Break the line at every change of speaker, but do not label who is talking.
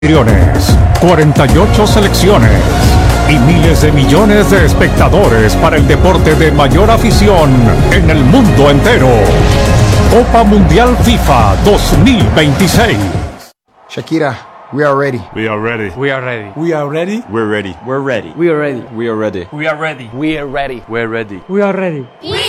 48 selecciones y miles de millones de espectadores para el deporte de mayor afición en el mundo entero. Copa Mundial FIFA 2026.
Shakira, we are ready.
We are ready.
We are ready.
We are ready.
We're ready.
We're ready.
We are ready.
We are ready.
We are ready.
We are ready.
We're ready.
We are ready.
We